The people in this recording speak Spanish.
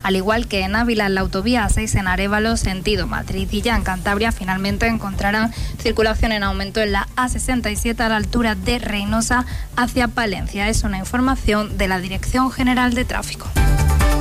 al igual que en Ávila, en la autovía A6 en Arévalo, sentido Madrid. Y ya en Cantabria finalmente encontrarán circulación en aumento en la A67 a la altura de Reynosa hacia Palencia. Es una información de la Dirección General de Tráfico.